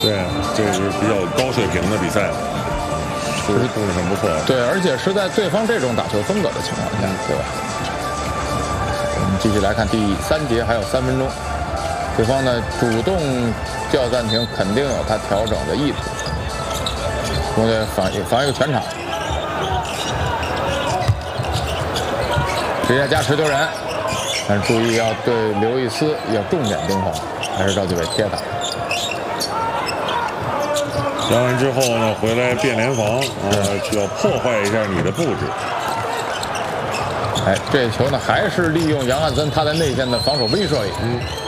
对，这是比较高水平的比赛，控制很不错。 对，而且是在对方这种打球风格的情况下，对吧？我们继续来看第3节，还有3分钟，对方呢主动叫暂停，肯定有他调整的意图。中国队防一个全场，直接加持丢人，但是注意要对刘易斯要重点盯防，还是赵继伟贴他。 加完之后呢，回来变联防要破坏一下你的布置。 哎，这球呢还是利用杨汉森他在内线的防守威慑力。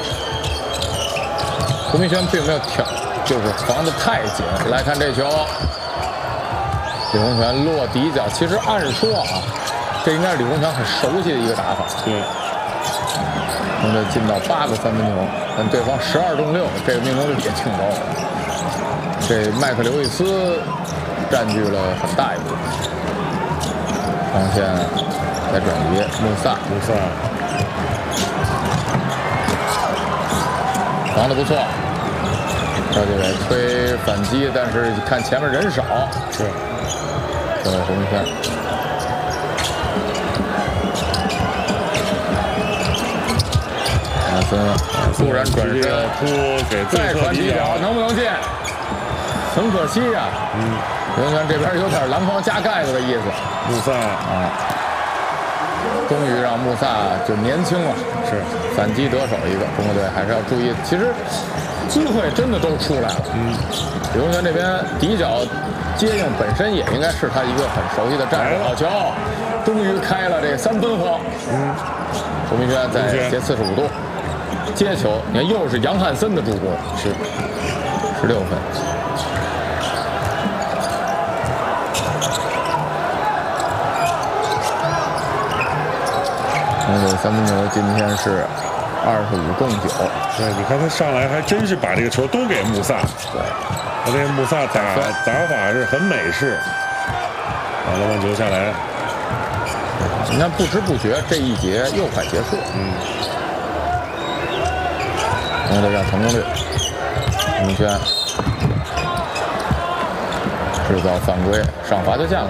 胡明轩并没有挑，就是防得太紧。来看这球。李洪权落底角，其实按说啊，这应该是李洪权很熟悉的一个打法。 对， 中队进到8个3分球，但对方12中6，这个命中率也挺高的。这麦克刘易斯占据了很大一部分。防线再转移，穆萨防得不错。赵继伟推反击，但是看前面人少， 是。 这位胡明轩，阿森突然转身再传底角，能不能进？很可惜呀。胡明轩这边有点篮筐加盖子的意思。 穆萨啊，终于让穆萨就年轻了， 是反击得手一个。中国队还是要注意，其实机会真的都出来了。李洪权这边底角接应本身也应该是他一个很熟悉的战术。好球，终于开了这3分荒。胡明轩在斜45度接球，你看又是杨汉森的助攻，是16分。3分球今天是25中9。 对，你看他上来还真是把这个球都给穆萨。 对， 他这穆萨打法是很美式，把篮板球下来。 你看不知不觉这一节又快结束。中国队要成功率，胡明轩制造犯规，上罚球线了。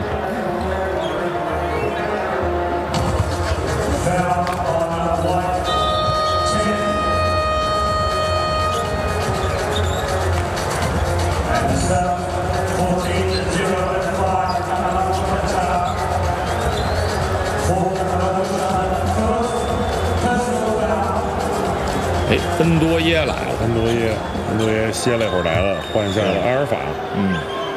恩多耶来了， 恩多耶歇了一会儿来了，换下了阿尔法。